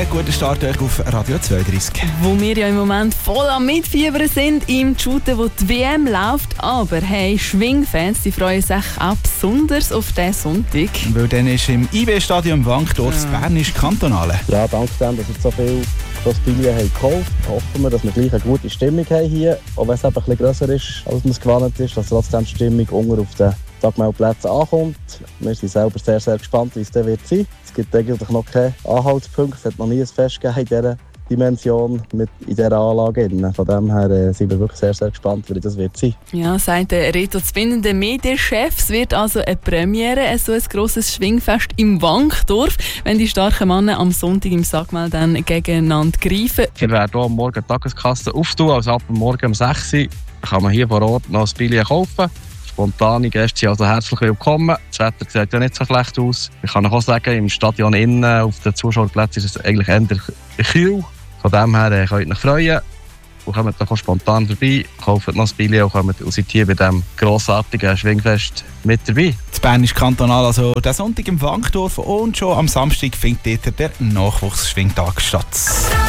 guten Start euch auf Radio 32. Wo wir ja im Moment voll am Mitfiebern sind im Shooten, wo die WM läuft. Aber hey, Schwingfans, die freuen sich auch besonders auf diesen Sonntag. Weil dann ist im IB-Stadion Wankdorf das bernische Kantonale. Ja, dank dem, dass jetzt so viele Grossbilien haben gekauft, hoffen wir, dass wir gleich eine gute Stimmung haben hier. Auch wenn es eben ein bisschen grösser ist, als man es gewohnt ist, dass trotzdem die Stimmung unten auf den Tagmeldplätzen ankommt. Wir sind selber sehr, sehr gespannt, wie es dann wird sein. Es gibt eigentlich noch keine Anhaltspunkte. Es hat noch nie ein Fest gegeben in dieser Dimension in dieser Anlage. Von dem her sind wir wirklich sehr, sehr gespannt, wie das wird sein. Ja, sagt der Reto Zwinden, der Medienchef. Es wird also eine Premiere, so ein grosses Schwingfest im Wankdorf, wenn die starken Männer am Sonntag im Sagmel dann gegeneinander greifen. Wir werden hier am Morgen die Tageskasse auftun, also ab morgen um 6 Uhr kann man hier vor Ort noch ein Billet kaufen. Spontane Gäste sind also herzlich willkommen. Das Wetter sieht ja nicht so schlecht aus. Ich kann auch sagen, im Stadion innen, auf den Zuschauerplätzen ist es eigentlich eher kühl. Von dem her könnt ihr euch freuen. Und kommt dann spontan vorbei, kauft noch ein Billet und seid hier bei diesem grossartigen Schwingfest mit dabei. Das bernische Kantonal, also der Sonntag im Wankdorf und schon am Samstag findet dort der Nachwuchsschwingtag statt.